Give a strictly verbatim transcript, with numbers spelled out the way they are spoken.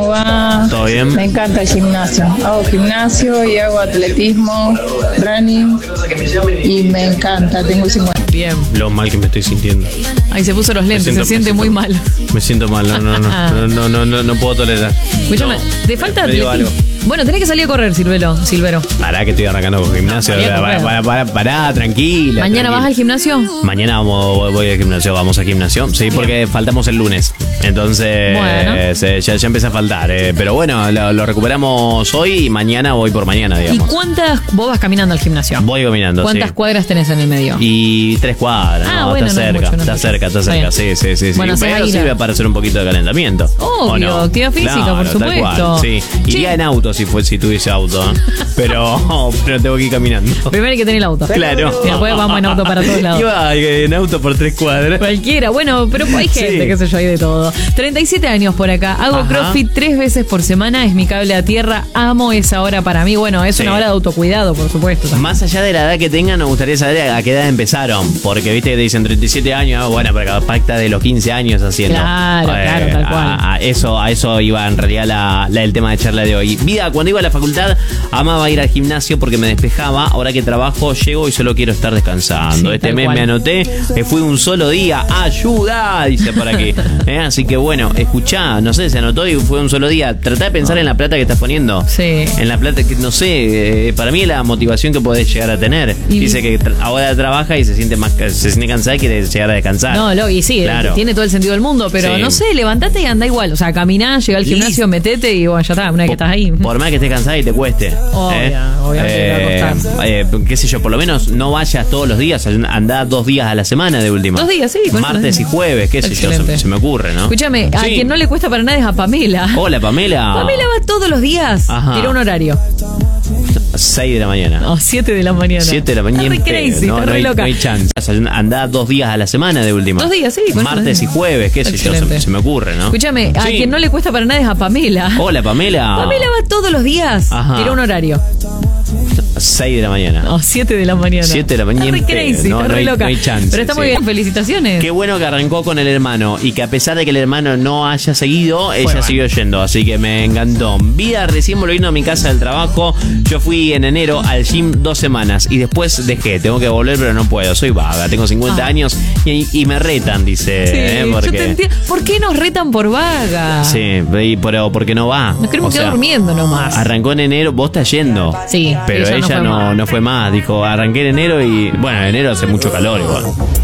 ¿Cómo va? ¿Todo bien? Me encanta el gimnasio. Hago gimnasio y hago atletismo, running y me encanta. Tengo cincuenta. Bien. Lo mal que me estoy sintiendo. Ahí se puso los lentes, siento- se siente me muy siento- mal. Me siento mal, no, no, no, no, no, no, no puedo tolerar. Escúchame, No, ¿te falta me digo atletismo? algo. Bueno, tenés que salir a correr, Silvero. Silvero. Pará que estoy arrancando con gimnasio. No, Pará, correr. pará, pará, pará, tranquila. ¿Mañana tranquila. vas al gimnasio? Mañana vamos, voy, voy al gimnasio, vamos al gimnasio. Sí, porque faltamos el lunes. Entonces, Bueno. se- ya, ya empieza a faltar. eh, pero bueno, lo, lo recuperamos hoy y mañana voy por mañana, ¿Y digamos. cuántas? Vos vas caminando al gimnasio. Voy caminando, ¿Cuántas sí. cuadras tenés en el medio? Y tres cuadras, Ah, no, bueno, está no es cerca, mucho, no es está mucho. cerca, está Está cerca, bien. sí, sí, sí. Bueno, sí. hacés Pero ahí sirve la- para hacer un poquito de calentamiento. ¿o Obvio, no? actividad física, Claro, por tal supuesto. cual, sí. Iría Sí. en auto si fue, si tuviese auto, ¿eh? pero, pero tengo que ir caminando. Primero hay que tener el auto. Claro. Y después vamos en auto para todos lados. Iba en auto por tres cuadras. Cualquiera, bueno, pero hay gente, Sí. qué sé yo, hay de todo. treinta y siete años por acá. Hago Ajá. CrossFit tres veces por semana. Es mi cable a tierra. Amo esa hora para mí. Bueno, es Sí. una hora de autocuidado, por supuesto. también. Más allá de la edad que tengan, nos gustaría saber a qué edad empezaron. Porque viste que te dicen treinta y siete años, ah, bueno, pero capaz está de los quince años haciendo. Claro, claro, tal cual. A, a eso, a eso iba en realidad la, la- el tema de charla de hoy. Vida, cuando iba a la facultad, amaba ir al gimnasio porque me despejaba. Ahora que trabajo, llego y solo quiero estar descansando. Sí, este tal mes cual. me anoté, me fui un solo día. ¡Ayuda! Dice por aquí. ¿Eh? Así que bueno, escuchá, no sé, se anotó y fue un solo día. Tratá de pensar en la plata que estás poniendo. Sí. En la plata que, no sé, eh, para mí es la motivación que podés llegar a tener. Y- Dice que tra- ahora trabaja y se siente más se siente cansada y quiere llegar a descansar. No, lo, y sí, Claro. tiene todo el sentido del mundo, pero Sí. no sé, levantate y anda igual. O sea, caminá, llega al Y- gimnasio, metete y bueno, ya está, una vez que estás ahí. Por más que estés cansada y te cueste. Obvia, obviamente te va a costar. eh, qué sé yo, por lo menos no vayas todos los días, andá dos días a la semana de última. Dos días, sí, con eso Martes dos y días. jueves, qué sé yo, Excelente. se, se me ocurre, ¿no? Escúchame, a Sí. quien no le cuesta para nada es a Pamela. Hola, Pamela. Pamela va todos los días. Ajá. Tira un horario. seis de la mañana. No, siete de la mañana. siete de la mañana. Está re ni en pedo, crazy, no, está no re hay, loca. no hay chance. Andá dos días a la semana de última. Dos días, sí, con eso Martes y dos días. jueves, qué sé yo, Excelente. se, se me ocurre, ¿no? Escúchame, a Sí. quien no le cuesta para nada es a Pamela. Hola, Pamela. Pamela va todos los días. Ajá. Tira un horario. seis de la mañana. No, siete de la mañana. siete de la mañana, Está re ni en crazy, pedo, no, está no re hay- loca. no hay chance, Pero está muy sí. bien, felicitaciones. Qué bueno que arrancó con el hermano y que a pesar de que el hermano no haya seguido, ella bueno. siguió yendo, así que me encantó. Vida, recién volviendo a mi casa del trabajo, yo fui en enero al gym dos semanas y después dejé, tengo que volver pero no puedo, soy vaga, tengo cincuenta Ah. años y, y me retan, dice. Sí, eh, yo porque, te entiendo. ¿Por qué nos retan por vaga? Sí, y- pero porque no va. Nos queremos O quedar sea, durmiendo nomás. Arrancó en enero, vos estás yendo. Sí, pero ella ella, no fue no, más. no fue más. Dijo, arranqué en enero y bueno, en enero hace mucho calor igual.